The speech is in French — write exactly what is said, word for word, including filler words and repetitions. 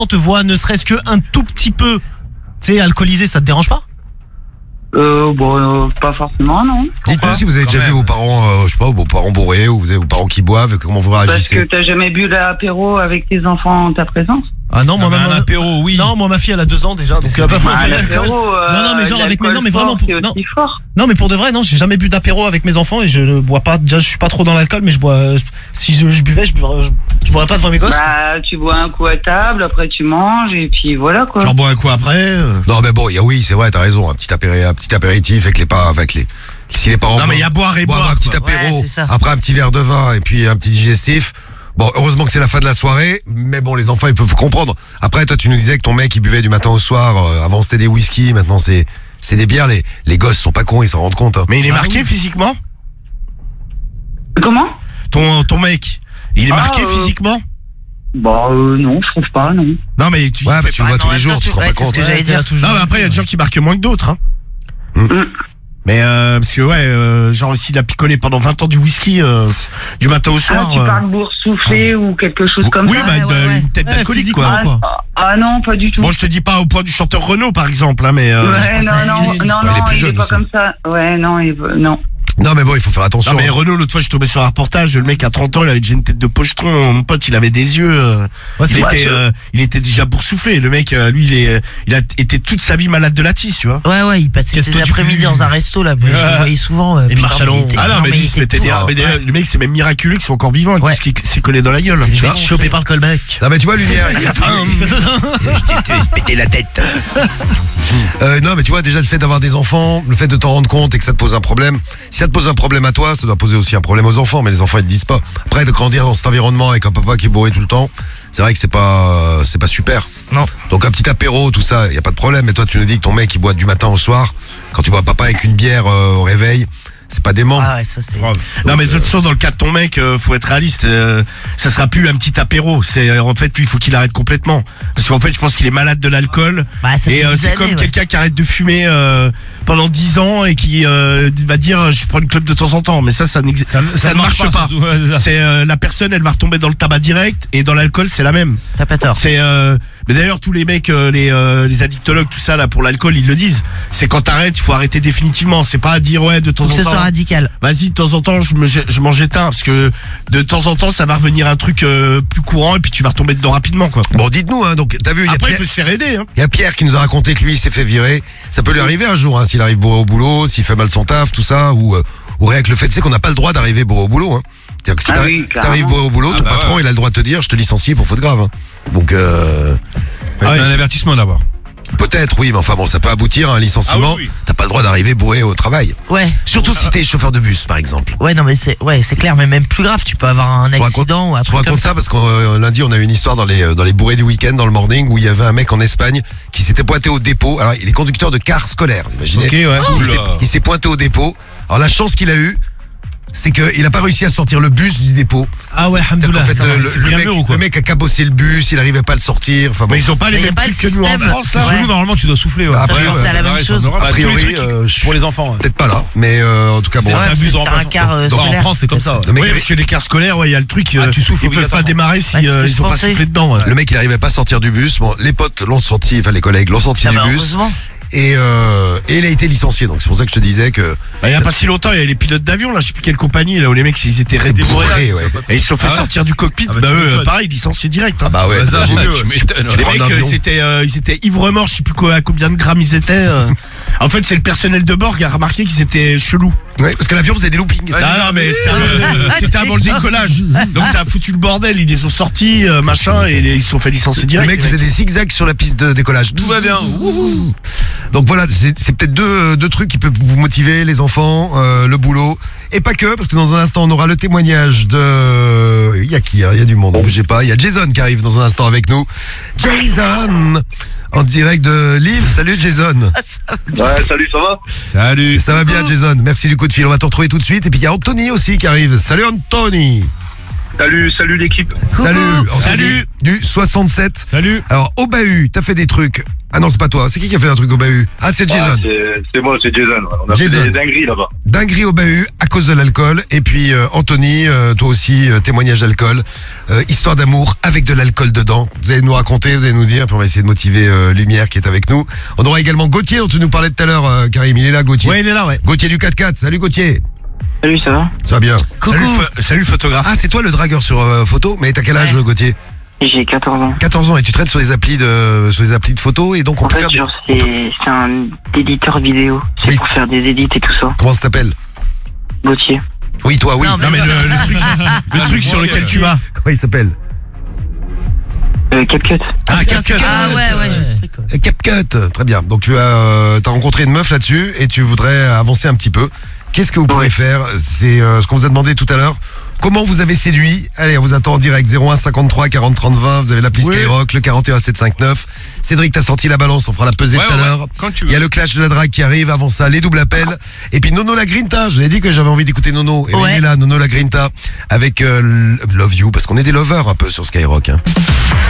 on te voit ne serait-ce que un tout petit peu, tu sais, alcoolisé, ça te dérange pas? Euh, bon, euh, pas forcément, non. Dites-nous si vous avez Quand déjà même. vu vos parents, euh, je sais pas, vos parents bourrés ou vous avez vos parents qui boivent, comment vous Parce réagissez? que t'as jamais bu l'apéro avec tes enfants en ta présence. Ah non, moi, Ah bah, ma- un apéro, oui. Non, moi ma fille elle a deux ans déjà, donc c'est euh, bah, Ah, bah, l'apéro, euh, non non mais genre avec mes non mais vraiment pour, pour, c'est non, aussi fort. non mais pour de vrai non, j'ai jamais bu d'apéro avec mes enfants et je ne bois pas, déjà je suis pas trop dans l'alcool mais je bois euh, si je, je buvais je boirais, je, je boirais pas devant mes gosses. Bah, tu bois un coup à table, après tu manges et puis voilà quoi. Tu en bois un coup après euh. Non mais bon, y a, oui, c'est vrai, t'as raison, un petit, apéré, un petit apéritif avec les pas, avec les, si les parents Non mais il y a boire et boivent boire. un petit quoi. apéro, Ouais, c'est ça. après un petit verre de vin et puis un petit digestif. Bon, heureusement que c'est la fin de la soirée, mais bon, les enfants ils peuvent comprendre. Après, toi, tu nous disais que ton mec il buvait du matin au soir. Euh, avant c'était des whisky, maintenant c'est c'est des bières. Les les gosses sont pas cons, ils s'en rendent compte. Hein. Mais il est Ah marqué oui. physiquement? Comment? Ton, ton mec, il est Ah, marqué euh, physiquement? Bah, euh, non, je trouve pas, non. Non mais tu Ouais, fais parce que tu pas- le vois non, tous les attends, jours, tu te rends ouais, pas c'est ce compte. que j'allais dire. Non mais après il y a des gens qui marquent moins que d'autres hein. Mm. Mm. Mais euh, parce que ouais, euh, genre s'il a picolé pendant vingt ans du whisky euh, du matin au Ah, soir. tu euh, parles boursouflé ou quelque chose comme oui, ça. bah Ouais, une, ouais, ouais. une tête Ouais, d'alcoolique physiquement, quoi. ah, quoi. ah, ah non, pas du tout. Bon, je te dis pas au point du chanteur Renaud par exemple, hein, mais. Euh, ouais, pense non, à non, Julie. non, Ouais, il est non, plus il est jeune pas aussi. comme ça. Ouais, non, il veut- non. Non mais bon, il faut faire attention. Non mais hein. Renaud, l'autre fois je suis tombé sur un reportage, le mec à trente ans il avait déjà une tête de pochetron, mon pote il avait des yeux, euh, Ouais, c'est il, vrai. était, euh, il était déjà boursouflé, le mec euh, lui il, est, il a été toute sa vie malade de la tisse tu vois. Ouais, ouais, il passait Qu'est-ce ses que tu- après-midi dans un resto là. Je le Ouais. voyais souvent. euh, Et putain, marche à mais il long. était- Ah non mais lui il il se mettait était des... tout- mais d'ailleurs, le mec c'est même miraculeux qu'ils sont encore vivants avec Ouais. tout ce qui s'est collé dans la gueule. Je Tu vais choper par le callback. Non mais tu vois lumière. péter la tête. Euh, non mais tu vois déjà le fait d'avoir des enfants, le fait de t'en rendre compte et que ça te pose un problème. Si ça te pose un problème à toi, ça doit poser aussi un problème aux enfants. Mais les enfants ils te disent pas. Après de grandir dans cet environnement avec un papa qui est bourré tout le temps, c'est vrai que c'est pas c'est pas super. Non. Donc un petit apéro, tout ça, y a pas de problème. Mais toi, tu nous dis que ton mec il boit du matin au soir. Quand tu vois papa avec une bière euh, au réveil, c'est pas dément. Ah ouais, ça c'est. Non mais de toute façon dans le cas de ton mec, euh, faut être réaliste, euh, ça sera plus un petit apéro. C'est euh, en fait lui il faut qu'il arrête complètement. Parce qu'en fait je pense qu'il est malade de l'alcool. Bah, ça Et fait euh, des c'est années, comme ouais. quelqu'un qui arrête de fumer euh, pendant dix ans et qui euh, va dire je prends une clope de temps en temps. Mais ça ça, n'existe- ça, ne marche pas. surtout, ouais, c'est ça. C'est euh, la personne elle va retomber dans le tabac direct et dans l'alcool c'est la même. T'as pas tort. C'est euh, mais d'ailleurs tous les mecs euh, les euh, les addictologues tout ça là pour l'alcool ils le disent. C'est quand t'arrêtes il faut arrêter définitivement. C'est pas à dire ouais de temps Faut que en ce temps. soit radical. Vas-y, de temps en temps, je me je m'en éteins parce que de temps en temps, ça va revenir un truc euh, plus courant et puis tu vas retomber dedans rapidement, quoi. Bon, dites-nous, hein, donc t'as vu, il y a Après, il Pierre- faut se faire aider. Hein. il y a Pierre qui nous a raconté que lui il s'est fait virer. Ça peut lui arriver un jour, hein, s'il arrive bourré au boulot, s'il fait mal son taf, tout ça, ou, euh, ou rien que le fait, tu sais qu'on n'a pas le droit d'arriver bourré au boulot. Hein. C'est-à-dire que si Ah t'arri- oui, t'arrives clairement. bourré au boulot, Ah ton bah patron ouais. il a le droit de te dire je te licencie pour faute grave. Hein. Donc euh, Ah oui. Un avertissement d'abord. peut-être oui, mais enfin bon, ça peut aboutir à un licenciement. Ah oui, oui. T'as pas le droit d'arriver bourré au travail. Ouais. Surtout si t'es chauffeur de bus, par exemple. Ouais, non, mais c'est ouais, c'est clair, mais même plus grave, tu peux avoir un Je vous accident ou un Je vous truc comme raconte ça. ça parce que euh, lundi on a eu une histoire dans les euh, dans les bourrés du week-end dans le morning où il y avait un mec en Espagne qui s'était pointé au dépôt. Alors il est conducteur de car scolaire, vous imaginez. Ok, ouais. Il s'est- Oula. il s'est pointé au dépôt. Alors la chance qu'il a eue, c'est qu'il n'a pas réussi à sortir le bus du dépôt. Ah ouais, C'est-à-dire qu'en Hamdoullah. fait, ça euh, va, le, c'est le bien mec, vu ou quoi? le mec a cabossé le bus, il n'arrivait pas à le sortir. Enfin bon. Mais ils ont pas les Mais y a mêmes pas le trucs que nous en système. France, là. Ouais. Chez nous, normalement, tu dois souffler. Ouais. Bah, après, Ouais, ouais, c'est la ouais, même ouais, chose. en Europe, A tous les priori, trucs euh, je suis pour les enfants. ouais. peut-être pas là, mais euh, en tout cas bon. Ouais, Ouais, c'est parce que abusant, c'était un par car euh, exemple. En scolaire. France, c'est comme ça. ouais. Le mec, Oui, il- parce que les cars scolaires, ouais, il y a le truc, Ah, euh, tu souffles ils peuvent pas obligatoirement. démarrer si Ouais, c'est ce euh, que ils je sont pas pensais. soufflés dedans. ouais. le mec il n'arrivait pas à sortir du bus. Bon, les potes l'ont sorti, enfin les collègues l'ont sorti Ah du bah, bus heureusement. et, euh, et il a été licencié. Donc c'est pour ça que je te disais que Bah, il y a pas si longtemps, il y a les pilotes d'avion, là, je sais plus quelle compagnie, là, où les mecs, ils étaient raidés bourrés. bourré, ouais. Et ils se sont fait Ah ouais sortir du cockpit. Ah bah, Bah, tu eux, m'étonnes. pareil, licenciés direct. Hein. bah ouais. Bah, ça, t'imagines. ouais, tu m'étonnes. Les prends mecs, un euh, avion. ils étaient, euh, ils étaient ivres-morts, je sais plus quoi, à combien de grammes ils étaient. euh. En fait, c'est le personnel de bord qui a remarqué qu'ils étaient chelous. Ouais, parce que l'avion faisait des loopings. Ouais. Ah non, mais c'était avant, c'était avant le décollage. Donc ça a foutu le bordel, ils les ont sortis, euh, machin, et les- ils se sont fait licencier Le direct. mec les faisait des zigzags sur la piste de décollage. Tout va bien. Ouhou. Donc voilà, c'est c'est peut-être deux, deux trucs qui peuvent vous motiver, les enfants, euh, le boulot. Et pas que, parce que dans un instant, on aura le témoignage de... Il y a qui hein Il y a du monde, ne bougez pas. Il y a Jason qui arrive dans un instant avec nous. Jason en direct de Lille. Salut Jason. Ouais, salut, ça va? Salut. Ça va bien Jason, merci du coup de fil. On va te retrouver tout de suite. Et puis il y a Anthony aussi qui arrive. Salut Anthony. Salut, salut l'équipe. Salut. Anthony Salut. Du soixante-sept. Salut. Alors au bahut, t'as fait des trucs Ah non, c'est pas toi. C'est qui qui a fait un truc au bahut? Ah, c'est Jason. Ah, c'est- c'est moi, c'est Jason. ouais. On a Jason. fait des dingueries là-bas. Dinguerie au bahut à cause de l'alcool. Et puis euh, Anthony, euh, toi aussi, euh, témoignage d'alcool. Euh, histoire d'amour avec de l'alcool dedans. Vous allez nous raconter, vous allez nous dire, puis on va essayer de motiver euh, Lumière qui est avec nous. On aura également Gauthier dont tu nous parlais tout à l'heure, euh, Karim. Il est là, Gauthier. Ouais, il est là, ouais. Gauthier du quatre quatre. Salut Gauthier. Salut, ça va? Ça va bien. Coucou. Salut, pho- salut photographe. Ah, c'est toi le dragueur sur euh, photo. Mais t'as quel âge, Ouais. Gauthier? J'ai quatorze ans. quatorze ans et tu traites sur les applis de sur les applis de photos et donc on En peut fait, faire des... genre, c'est c'est un éditeur vidéo. C'est Oui. pour faire des edits et tout ça. Comment ça s'appelle? Gauthier. Oui, toi, oui. Non, Non mais le, le truc, le truc sur lequel tu vas. Comment il s'appelle? Euh, CapCut. Ah, CapCut. Ah ouais, ouais, je sais quoi. Euh, CapCut, très bien. Donc tu as euh, t'as rencontré une meuf là-dessus et tu voudrais avancer un petit peu. Qu'est-ce que vous pourrez faire? C'est euh, ce qu'on vous a demandé tout à l'heure. Comment vous avez séduit? Allez, on vous attend en direct. zéro un cinquante-trois quarante trente vingt. Vous avez l'appli Oui. Skyrock, le quarante et un sept cent cinquante-neuf. Cédric, t'as sorti la balance. On fera la pesée Ouais, tout à ouais, l'heure. ouais. Quand tu Il y a veux. le clash de la drague qui arrive. Avant ça, les doubles appels. Et puis Nono la Grinta. J'avais dit que j'avais envie d'écouter Nono. Et Ouais. il est là, Nono la Grinta, avec euh, Love You, parce qu'on est des lovers un peu sur Skyrock. Hein.